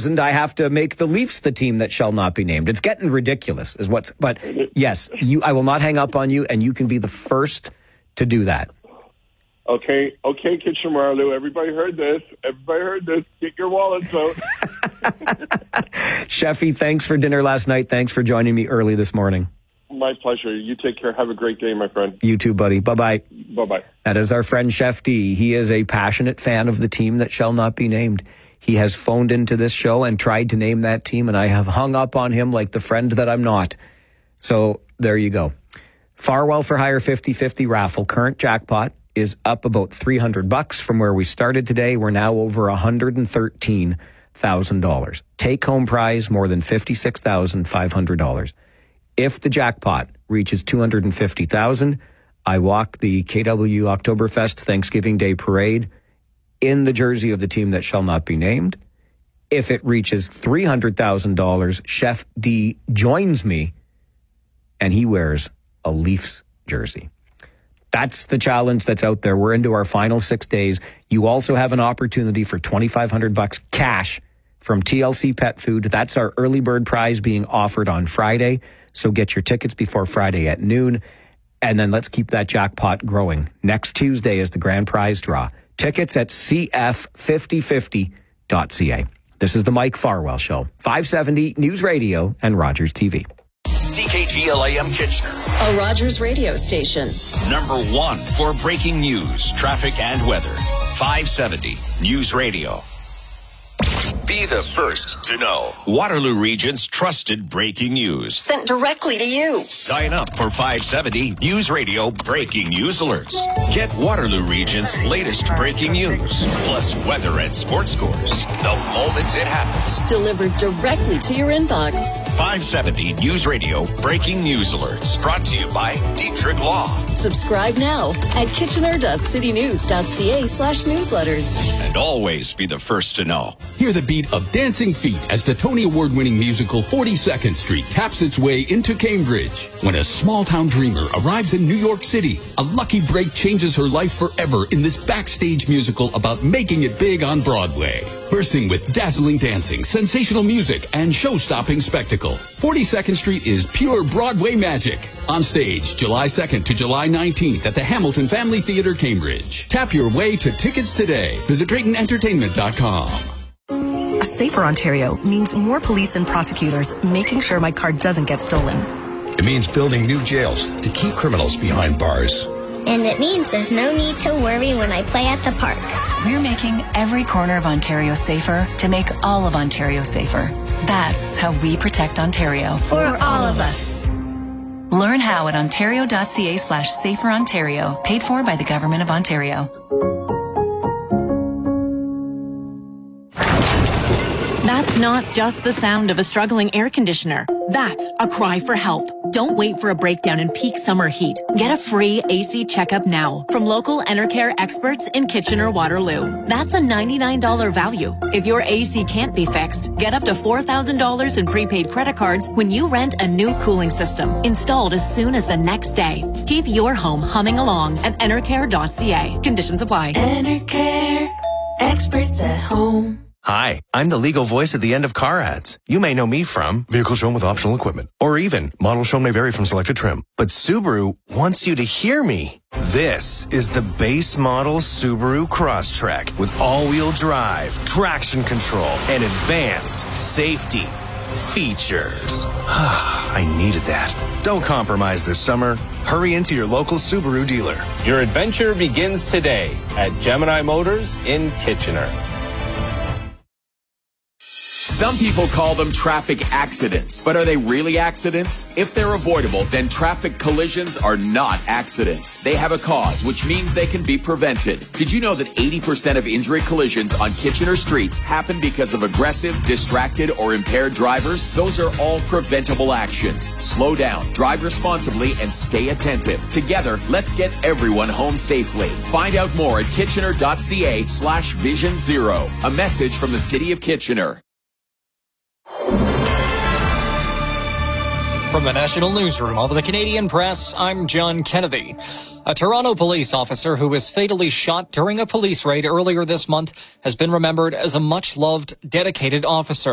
$50,000, I have to make the Leafs the team that shall not be named. It's getting ridiculous, but yes, I will not hang up on you, and you can be the first to do that. Okay, Kitchener-Waterloo. Everybody heard this. Get your wallets out. Sheffy, thanks for dinner last night. Thanks for joining me early this morning. My pleasure. You take care. Have a great day, my friend. You too, buddy. Bye-bye. Bye-bye. That is our friend Chef D. He is a passionate fan of the team that shall not be named. He has phoned into this show and tried to name that team, and I have hung up on him like the friend that I'm not. So there you go. Farwell for Hire 50/50 raffle. Current jackpot is up about $300 from where we started today. We're now over $113,000. Take-home prize more than $56,500. If the jackpot reaches $250,000, I walk the KW Oktoberfest Thanksgiving Day Parade in the jersey of the team that shall not be named. If it reaches $300,000, Chef D joins me, and he wears a Leafs jersey. That's the challenge that's out there. We're into our final 6 days. You also have an opportunity for $2,500 cash from TLC Pet Food. That's our early bird prize being offered on Friday. So get your tickets before Friday at noon. And then let's keep that jackpot growing. Next Tuesday is the grand prize draw. Tickets at cf5050.ca. This is the Mike Farwell Show. 570 News Radio and Rogers TV. CKGL-AM Kitchener. A Rogers radio station. Number 1 for breaking news, traffic, and weather. 570 News Radio. Be the first to know. Waterloo Region's trusted breaking news. Sent directly to you. Sign up for 570 News Radio breaking news alerts. Get Waterloo Region's latest breaking news, plus weather and sports scores the moment it happens. Delivered directly to your inbox. 570 News Radio breaking news alerts. Brought to you by Dietrich Law. Subscribe now at kitchener.citynews.ca/newsletters. And always be the first to know. Hear the beat of dancing feet as the Tony Award-winning musical 42nd Street taps its way into Cambridge. When a small-town dreamer arrives in New York City, a lucky break changes her life forever in this backstage musical about making it big on Broadway. Bursting with dazzling dancing, sensational music, and show-stopping spectacle, 42nd Street is pure Broadway magic. On stage, July 2nd to July 19th at the Hamilton Family Theatre, Cambridge. Tap your way to tickets today. Visit DraytonEntertainment.com. A safer Ontario means more police and prosecutors making sure my car doesn't get stolen. It means building new jails to keep criminals behind bars. And it means there's no need to worry when I play at the park. We're making every corner of Ontario safer to make all of Ontario safer. That's how we protect Ontario. For all of us. Learn how at ontario.ca/saferontario. Paid for by the Government of Ontario. That's not just the sound of a struggling air conditioner. That's a cry for help. Don't wait for a breakdown in peak summer heat. Get a free AC checkup now from local Enercare experts in Kitchener-Waterloo. That's a $99 value. If your AC can't be fixed, get up to $4,000 in prepaid credit cards when you rent a new cooling system, installed as soon as the next day. Keep your home humming along at enercare.ca. Conditions apply. Enercare, experts at home. Hi, I'm the legal voice at the end of car ads. You may know me from vehicle shown with optional equipment, or even model shown may vary from selected trim. But Subaru wants you to hear me. This is the base model Subaru Crosstrek with all-wheel drive, traction control, and advanced safety features. I needed that. Don't compromise this summer. Hurry into your local Subaru dealer. Your adventure begins today at Gemini Motors in Kitchener. Some people call them traffic accidents, but are they really accidents? If they're avoidable, then traffic collisions are not accidents. They have a cause, which means they can be prevented. Did you know that 80% of injury collisions on Kitchener streets happen because of aggressive, distracted, or impaired drivers? Those are all preventable actions. Slow down, drive responsibly, and stay attentive. Together, let's get everyone home safely. Find out more at kitchener.ca/Vision Zero. A message from the City of Kitchener. From the National Newsroom of the Canadian Press, I'm John Kennedy. A Toronto police officer who was fatally shot during a police raid earlier this month has been remembered as a much-loved, dedicated officer.